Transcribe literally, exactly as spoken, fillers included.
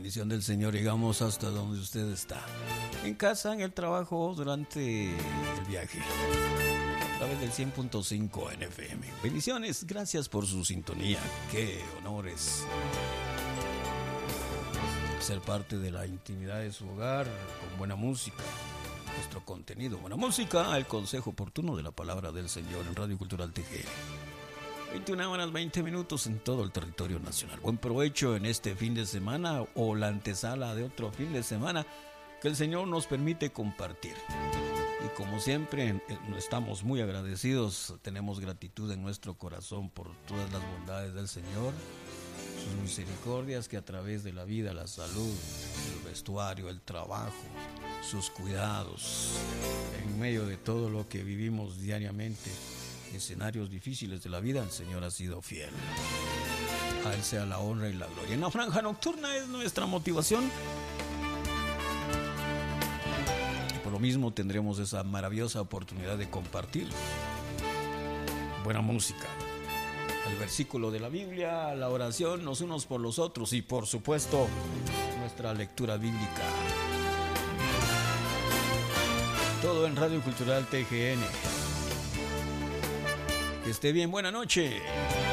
bendición del Señor llegamos hasta donde usted está. En casa, en el trabajo, durante el viaje. A través del cien punto cinco en F M. Bendiciones, gracias por su sintonía. Qué honores ser parte de la intimidad de su hogar con buena música. Nuestro contenido, buena música, el consejo oportuno de la palabra del Señor en Radio Cultural T G. veintiuna horas veinte minutos en todo el territorio nacional. Buen provecho en este fin de semana o la antesala de otro fin de semana que el Señor nos permite compartir. Y como siempre, estamos muy agradecidos, tenemos gratitud en nuestro corazón por todas las bondades del Señor, sus misericordias que a través de la vida, la salud, el vestuario, el trabajo, sus cuidados, en medio de todo lo que vivimos diariamente, escenarios difíciles de la vida, el Señor ha sido fiel. A Él sea la honra y la gloria. En la franja nocturna es nuestra motivación. Y por lo mismo tendremos esa maravillosa oportunidad de compartir buena música, el versículo de la Biblia, la oración los unos por los otros y por supuesto nuestra lectura bíblica. Todo en Radio Cultural T G N. Que esté bien, buena noche.